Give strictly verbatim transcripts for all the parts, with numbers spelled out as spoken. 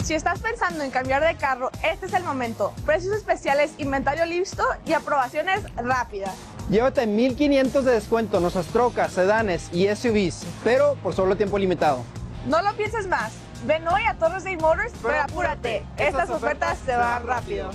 Si estás pensando en cambiar de carro, este es el momento. Precios especiales, inventario listo y aprobaciones rápidas. Llévate mil quinientos de descuento en nuestras trocas, sedanes y S U Vs, pero por solo tiempo limitado. No lo pienses más. Ven hoy a Torres Day Motors, pero apúrate. Estas ofertas se van rápido.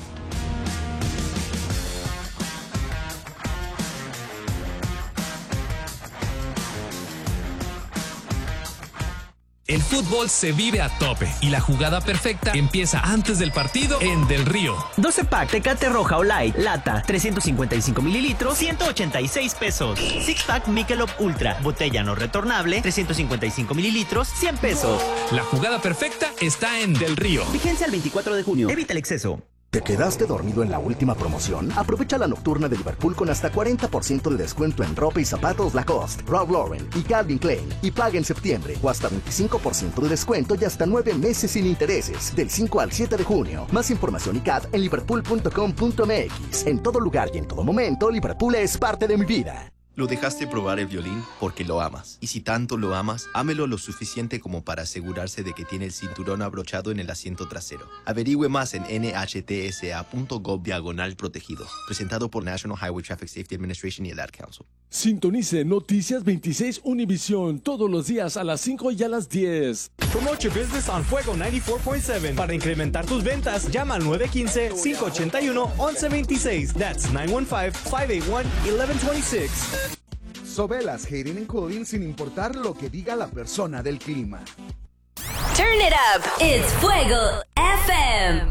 El fútbol se vive a tope y la jugada perfecta empieza antes del partido en Del Río. doce pack Tecate Roja o Light, lata, trescientos cincuenta y cinco mililitros, ciento ochenta y seis pesos. Six pack Michelob Ultra, botella no retornable, trescientos cincuenta y cinco mililitros, cien pesos. La jugada perfecta está en Del Río. Vigencia el veinticuatro de junio. Evita el exceso. ¿Te quedaste dormido en la última promoción? Aprovecha la nocturna de Liverpool con hasta cuarenta por ciento de descuento en ropa y zapatos Lacoste, Ralph Lauren y Calvin Klein. Y paga en septiembre o hasta veinticinco por ciento de descuento y hasta nueve meses sin intereses. Del cinco al siete de junio. Más información y C A D en liverpool punto com punto m x. En todo lugar y en todo momento, Liverpool es parte de mi vida. Lo dejaste probar el violín porque lo amas. Y si tanto lo amas, ámelo lo suficiente como para asegurarse de que tiene el cinturón abrochado en el asiento trasero. Averigüe más en N H T S A punto gov diagonal protegidos. Presentado por National Highway Traffic Safety Administration y el Ad Council. Sintonice Noticias veintiséis Univisión todos los días a las cinco y a las diez. Promote your business on Fuego noventa y cuatro punto siete. Para incrementar tus ventas, llama al nueve uno cinco, cinco ocho uno, once veintiséis. That's nueve uno cinco, cinco ocho uno, once veintiséis. Sobelas Heating and Cooling sin importar lo que diga la persona del clima. Turn it up. It's Fuego F M.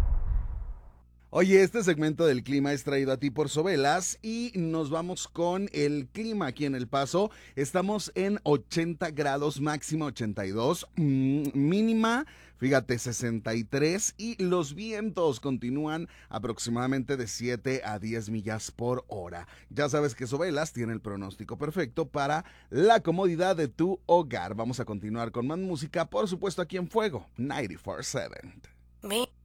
Oye, este segmento del clima es traído a ti por Sobelas y nos vamos con el clima aquí en El Paso. Estamos en ochenta grados, máxima ochenta y dos, mínima, fíjate, sesenta y tres, y los vientos continúan aproximadamente de siete a diez millas por hora. Ya sabes que Sobelas tiene el pronóstico perfecto para la comodidad de tu hogar. Vamos a continuar con más música, por supuesto aquí en Fuego noventa y cuatro siete. Me.